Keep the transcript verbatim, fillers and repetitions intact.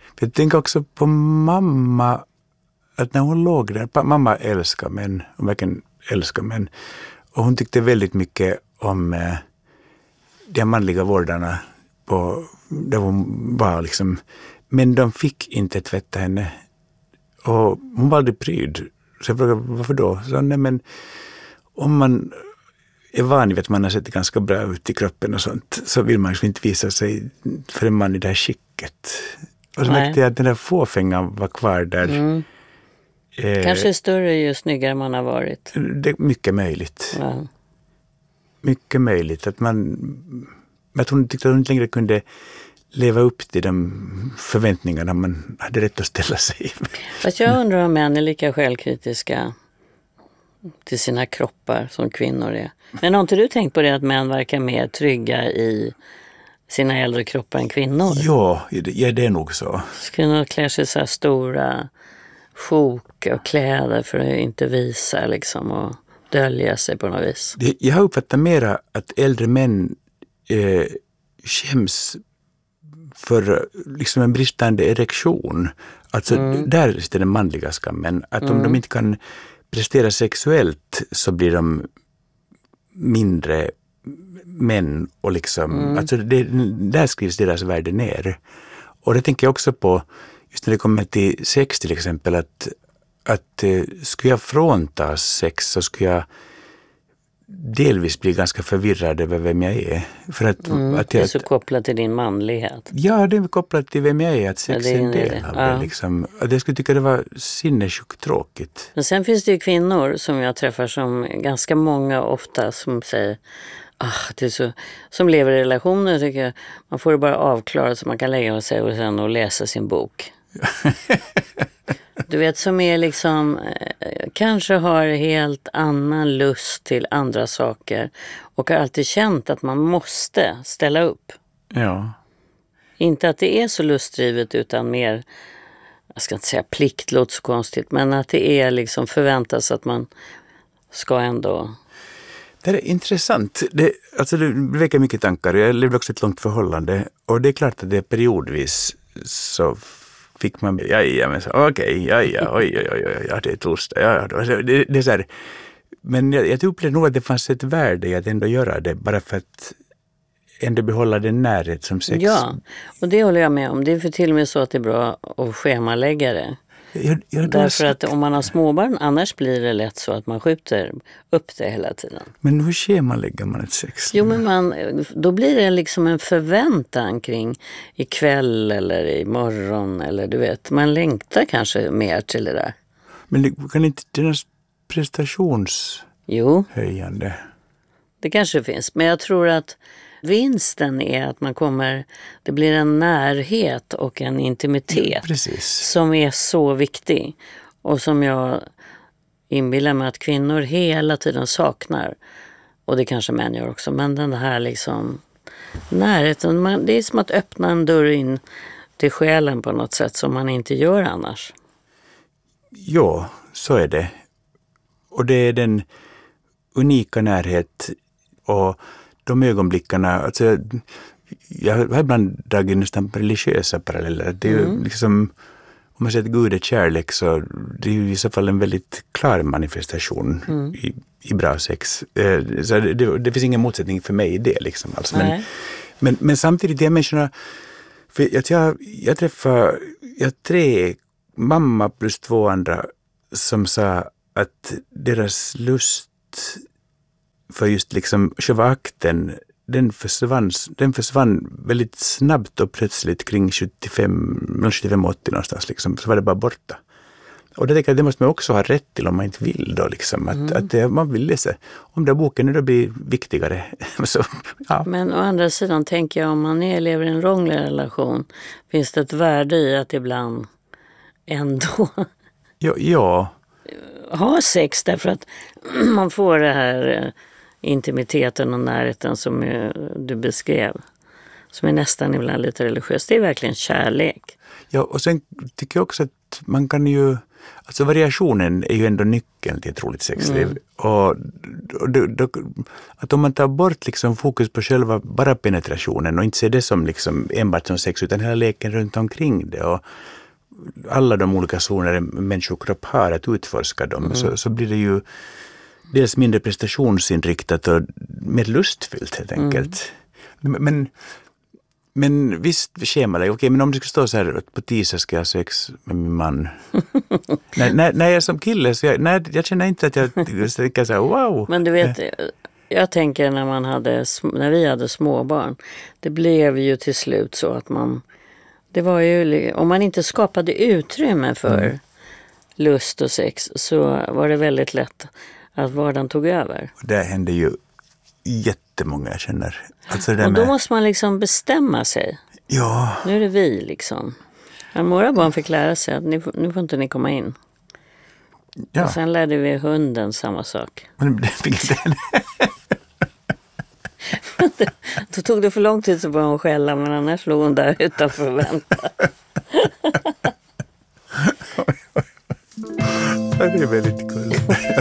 För jag tänker också på mamma, att när hon låg där, mamma älskar män, hon verkligen älskar män. Och hon tyckte väldigt mycket om eh, de manliga vårdarna på, där hon var liksom, men de fick inte tvätta henne. Och hon var aldrig pryd. Så jag frågade, varför då? Så, nej, men om man är van vid att man har sett ganska bra ut i kroppen och sånt, så vill man inte visa sig för en man i det här skicket. Och så märkte jag att den där fåfängan var kvar där. Mm. Eh, Kanske större ju snyggare man har varit. Det är mycket möjligt. Ja. Mycket möjligt. Att man, att hon tyckte att hon inte längre kunde leva upp till de förväntningarna man hade rätt att ställa sig. Fast jag undrar om män är lika självkritiska till sina kroppar som kvinnor är. Men har inte du tänkt på det att män verkar mer trygga i sina äldre kroppar än kvinnor? Ja, ja det är nog så. Kvinnor klär sig så här stora sjok och kläder för att inte visa liksom och dölja sig på något vis. Det, jag har uppfattat mera att äldre män eh, skäms för liksom en bristande erektion. Alltså mm. där är den manliga skammen. Att om mm. de inte kan prestera sexuellt så blir de mindre män och liksom, mm. alltså det, där skrivs deras värde ner. Och det tänker jag också på, just när det kommer till sex till exempel, att, att eh, skulle jag fråntas sex så skulle jag delvis bli ganska förvirrad över vem jag är. För att, mm, att det är jag, så kopplat till din manlighet. Ja, det är kopplat till vem jag är, att sex ja, är en del det. av Ja. det. Liksom. Att jag skulle tycka det var sinnessjukt tråkigt. Men sen finns det ju kvinnor som jag träffar som ganska många ofta som säger ah, det är så, som lever i relationer tycker jag. Man får det bara avklarat så man kan lägga sig och sen och läsa sin bok. Du vet, som är liksom eh, kanske har helt annan lust till andra saker och har alltid känt att man måste ställa upp. Ja. Inte att det är så lustdrivet utan mer, jag ska inte säga plikt, låter så konstigt, men att det är liksom förväntas att man ska ändå... Det är intressant. Det, alltså det väcker mycket tankar. Jag levde också ett långt förhållande och det är klart att det periodvis så fick man, ja, ja, men så, okej, okay, ja, ja, oj, oj, oj, ja, det är torsdag, ja, det, det är så här. Men jag, jag upplevde nog att det fanns ett värde i att ändå göra det, bara för att ändå behålla den närhet som sex. Ja, och det håller jag med om. Det är för till och med så att det är bra att schemalägga det. Jag, jag Därför att om man har småbarn, annars blir det lätt så att man skjuter upp det hela tiden. Men hur schemalägger man ett sex? Jo, men man, då blir det liksom en förväntan kring ikväll eller imorgon eller du vet. Man längtar kanske mer till det där. Men det, kan inte deras prestationshöjande? Jo, det kanske finns. Men jag tror att vinsten är att man kommer, det blir en närhet och en intimitet ja, som är så viktig och som jag inbillar mig att kvinnor hela tiden saknar, och det kanske män gör också, men den här liksom närheten, man, det är som att öppna en dörr in till själen på något sätt som man inte gör annars. Ja, så är det. Och det är den unika närhet och de ögonblickarna, alltså jag, jag har ibland dragit nästan religiösa paralleller. Det är ju mm. liksom, om man säger att Gud är kärlek så det är ju i så fall en väldigt klar manifestation mm. i, i bra sex. Så det, det, det finns ingen motsättning för mig i det liksom. Alltså. Men, men, men samtidigt är människorna, för jag, jag, jag träffade jag tre, mamma plus två andra som sa att deras lust för just liksom själva akten, den försvann, den försvann väldigt snabbt och plötsligt kring sjuttiofem, sjuttiofem åttio någonstans liksom, så var det bara borta. Och det tänker jag, det måste man också ha rätt till om man inte vill då liksom, att, mm. att det, man vill läsa. Om den boken då blir viktigare. Så, ja. Men å andra sidan tänker jag, om man är, lever i en lång relation, finns det ett värde i att ibland ändå ja, ja. ha sex därför att man får det här intimiteten och närheten som du beskrev, som är nästan ibland lite religiös. Det är verkligen kärlek. Ja, och sen tycker jag också att att man kan ju, alltså variationen är ju ändå nyckeln till ett roligt sexliv. Mm. Och, och då, då, att om man tar bort liksom fokus på själva bara penetrationen och inte ser det som liksom enbart som sex utan hela leken runt omkring det och alla de olika zoner en människokropp har att utforska dem, mm. så, så blir det ju dels mindre prestationsinriktat och mer lustfyllt helt enkelt. Mm. Men, men visst schemalägg, okej, men om det skulle stå så här att på tisdag ska jag ha sex med min man. när, när, när jag är som kille, så jag, när, jag känner inte att jag tänker så här, wow. Men du vet, jag tänker när, man hade, när vi hade småbarn, det blev ju till slut så att man, det var ju, om man inte skapade utrymme för mm. lust och sex så var det väldigt lätt att vardagen tog över. Och det hände ju jättemånga jag känner. Alltså det och då med... måste man liksom bestämma sig. Ja. Nu är det vi liksom. Men våra barn fick lära sig att ni, nu får inte ni komma in. Ja. Och sen lärde vi hunden samma sak. Men det fick den. Då tog det för lång tid så började hon skälla, men annars låg hon där utanför och väntade. Det är väldigt kul.